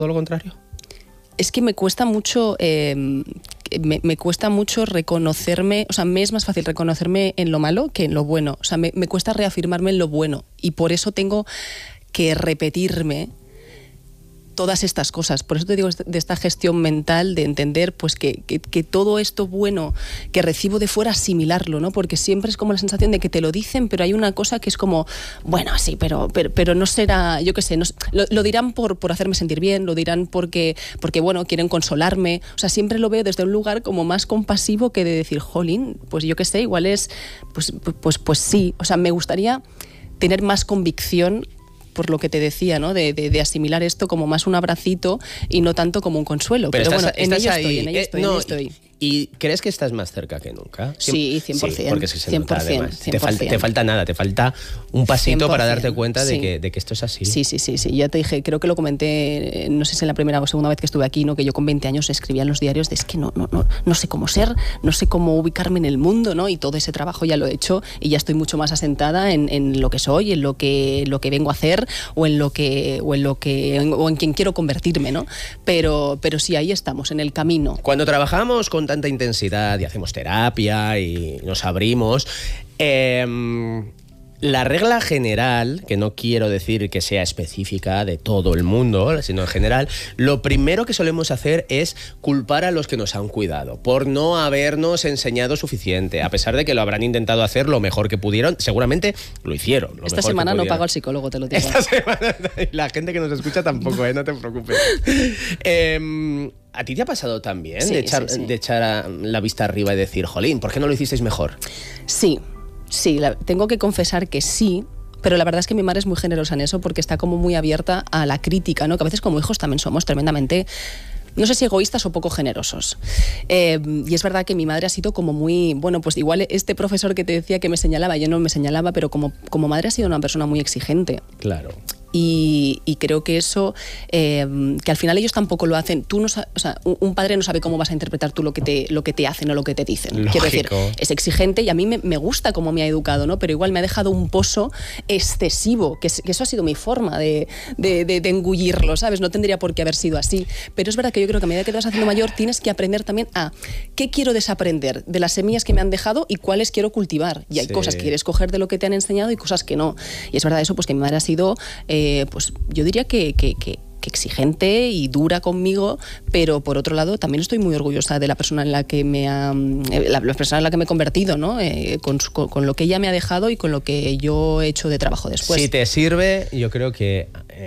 todo lo contrario? Es que me cuesta mucho... Me cuesta mucho reconocerme, o sea, me es más fácil reconocerme en lo malo que en lo bueno. O sea, me cuesta reafirmarme en lo bueno y por eso tengo que repetirme todas estas cosas. Por eso te digo de esta gestión mental, de entender pues que todo esto bueno que recibo de fuera, asimilarlo, ¿no? Porque siempre es como la sensación de que te lo dicen, pero hay una cosa que es como, bueno, sí, pero no será, yo qué sé, no, lo dirán por hacerme sentir bien, lo dirán porque bueno, quieren consolarme. O sea, siempre lo veo desde un lugar como más compasivo que de decir, jolín, pues yo qué sé, igual es, pues sí. O sea, me gustaría tener más convicción, por lo que te decía, ¿no? De asimilar esto como más un abracito y no tanto como un consuelo. Pero bueno, en ello estoy. ¿Y crees que estás más cerca que nunca? Sí, 100%. Sí, porque se nota, 100%, además. 100%. Te falta nada, te falta un pasito 100%, para darte cuenta sí. de que esto es así. Sí. Ya te dije, creo que lo comenté, no sé si en la primera o segunda vez que estuve aquí, ¿no? Que yo con 20 años escribía en los diarios de es que no sé cómo ser, no sé cómo ubicarme en el mundo, ¿no? Y todo ese trabajo ya lo he hecho y ya estoy mucho más asentada en lo que soy, en lo que vengo a hacer o en quien quiero convertirme, ¿no? Pero sí, ahí estamos, en el camino. Cuando trabajamos con tanta intensidad y hacemos terapia y nos abrimos, la regla general, que no quiero decir que sea específica de todo el mundo, sino en general, lo primero que solemos hacer es culpar a los que nos han cuidado por no habernos enseñado suficiente, a pesar de que lo habrán intentado hacer lo mejor que pudieron. Seguramente lo hicieron. Esta semana no pago al psicólogo, te lo digo. Esta semana la gente que nos escucha tampoco, no te preocupes. ¿A ti te ha pasado también de echar la vista arriba y decir, jolín, ¿por qué no lo hicisteis mejor? Sí, tengo que confesar que sí, pero la verdad es que mi madre es muy generosa en eso porque está como muy abierta a la crítica, ¿no? Que a veces como hijos también somos tremendamente, no sé si egoístas o poco generosos. Y es verdad que mi madre ha sido como muy, bueno, pues igual este profesor que te decía que me señalaba, yo no me señalaba, pero como madre ha sido una persona muy exigente. Claro. Y creo que eso, que al final ellos tampoco lo hacen. Tú no, o sea, un padre no sabe cómo vas a interpretar tú lo que te hacen o lo que te dicen. Lógico. Quiero decir, es exigente y a mí me gusta cómo me ha educado, ¿no? Pero igual me ha dejado un pozo excesivo, que eso ha sido mi forma de engullirlo, ¿sabes? No tendría por qué haber sido así. Pero es verdad que yo creo que a medida que te vas haciendo mayor tienes que aprender también a qué quiero desaprender de las semillas que me han dejado y cuáles quiero cultivar. Y hay cosas que quieres coger de lo que te han enseñado y cosas que no. Y es verdad eso, pues que mi madre ha sido... pues yo diría que exigente y dura conmigo, pero por otro lado también estoy muy orgullosa de la persona en la que me he convertido, ¿no? Con lo que ella me ha dejado y con lo que yo he hecho de trabajo después. Si te sirve, yo creo que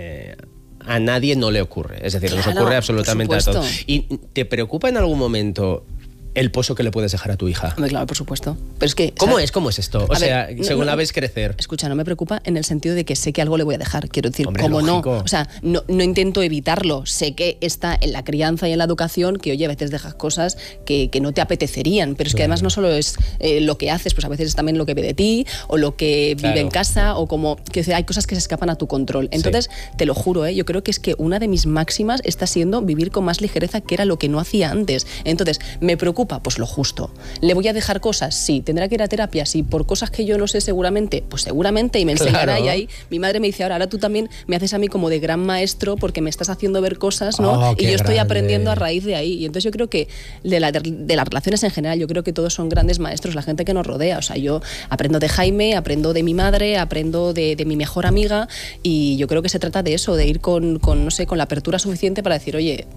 a nadie no le ocurre. Es decir, claro, nos ocurre absolutamente a todos. ¿Y te preocupa en algún momento el pozo que le puedes dejar a tu hija? Hombre, claro, por supuesto. Pero es que, ¿Cómo es esto? O sea, según la ves crecer. Escucha, no me preocupa en el sentido de que sé que algo le voy a dejar. Quiero decir, hombre, ¿cómo lógico. no? O sea, no intento evitarlo. Sé que está en la crianza y en la educación que, oye, a veces dejas cosas que no te apetecerían. Pero es que además no solo es lo que haces, pues a veces es también lo que ve de ti o lo que vive en casa o como... que hay cosas que se escapan a tu control. Entonces, te lo juro, yo creo que es que una de mis máximas está siendo vivir con más ligereza, que era lo que no hacía antes. Entonces, ¿me preocupa? Pues lo justo. ¿Le voy a dejar cosas? Sí. ¿Tendrá que ir a terapia? Sí. ¿Por cosas que yo no sé seguramente? Pues seguramente, y me enseñará. Claro. Y ahí mi madre me dice, ahora tú también me haces a mí como de gran maestro porque me estás haciendo ver cosas, ¿no? Y yo estoy aprendiendo a raíz de ahí. Y entonces yo creo que de las relaciones en general, yo creo que todos son grandes maestros, la gente que nos rodea. O sea, yo aprendo de Jaime, aprendo de mi madre, aprendo de mi mejor amiga, y yo creo que se trata de eso, de ir con no sé, con la apertura suficiente para decir, oye,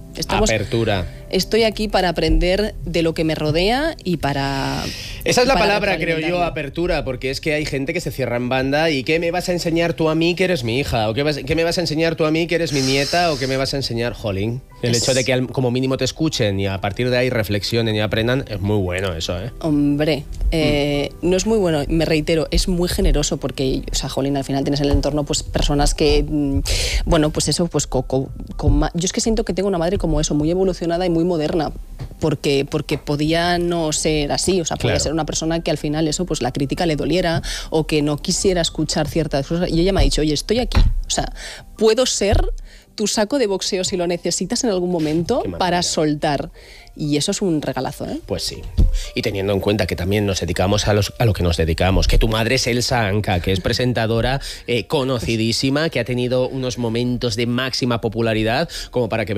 estoy aquí para aprender de lo que me rodea y para... Esa es la palabra, creo yo, apertura, porque es que hay gente que se cierra en banda y ¿qué me vas a enseñar tú a mí que eres mi hija? ¿O qué me vas a enseñar tú a mí que eres mi nieta? ¿O qué me vas a enseñar, jolín? El hecho de que como mínimo te escuchen y a partir de ahí reflexionen y aprendan, es muy bueno eso, ¿eh? Hombre, no es muy bueno, me reitero, es muy generoso porque, o sea, jolín, al final tienes en el entorno pues personas que, bueno, pues eso, pues yo es que siento que tengo una madre como eso, muy evolucionada y muy moderna, porque podía no ser así, o sea, podía ser una persona que al final eso, pues la crítica le doliera o que no quisiera escuchar ciertas cosas, y ella me ha dicho, oye, estoy aquí, o sea, puedo ser, tu saco de boxeo si lo necesitas en algún momento para soltar. Y eso es un regalazo, ¿eh? Pues sí. Y teniendo en cuenta que también nos dedicamos a lo que nos dedicamos, que tu madre es Elsa Anca, que es presentadora conocidísima, que ha tenido unos momentos de máxima popularidad, como para que